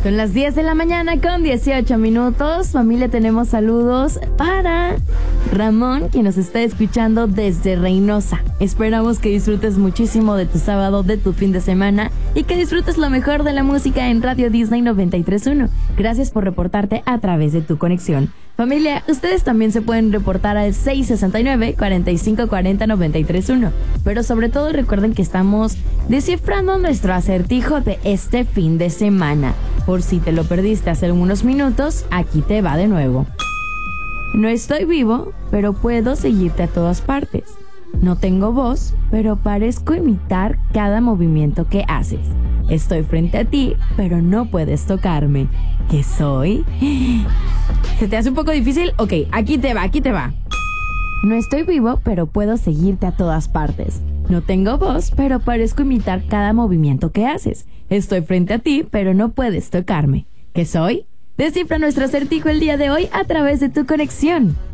Son las 10 de la mañana con 18 minutos. Familia, tenemos saludos para Ramón, quien nos está escuchando desde Reynosa. Esperamos que disfrutes muchísimo de tu sábado, de tu fin de semana y que disfrutes lo mejor de la música en Radio Disney 93.1. Gracias por reportarte a través de tu conexión. Familia, ustedes también se pueden reportar al 669-4540-93.1. Pero sobre todo recuerden que estamos descifrando nuestro acertijo de este fin de semana. Por si te lo perdiste hace unos minutos, aquí te va de nuevo. No estoy vivo, pero puedo seguirte a todas partes. No tengo voz, pero parezco imitar cada movimiento que haces. Estoy frente a ti, pero no puedes tocarme. ¿Qué soy? ¿Se te hace un poco difícil? Ok, aquí te va. No estoy vivo, pero puedo seguirte a todas partes. No tengo voz, pero parezco imitar cada movimiento que haces. Estoy frente a ti, pero no puedes tocarme. ¿Qué soy? Descifra nuestro acertijo el día de hoy a través de tu conexión.